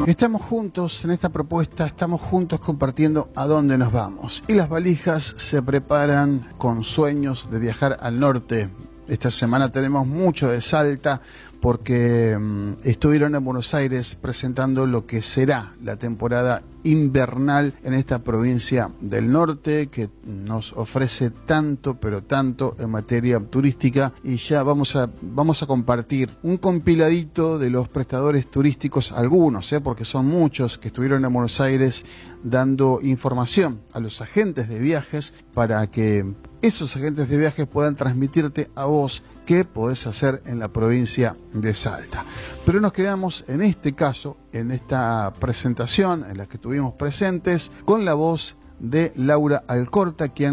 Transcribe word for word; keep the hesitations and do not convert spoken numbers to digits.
Estamos juntos en esta propuesta, estamos juntos compartiendo a dónde nos vamos. Y las valijas se preparan con sueños de viajar al norte. Esta semana tenemos mucho de Salta porque um, estuvieron en Buenos Aires presentando lo que será la temporada invernal en esta provincia del norte que nos ofrece tanto, pero tanto en materia turística. Y ya vamos a, vamos a compartir un compiladito de los prestadores turísticos, algunos, ¿eh? porque son muchos que estuvieron en Buenos Aires dando información a los agentes de viajes para que esos agentes de viajes puedan transmitirte a vos qué podés hacer en la provincia de Salta. Pero nos quedamos en este caso, en esta presentación en la que estuvimos presentes, con la voz de Laura Alcorta, quien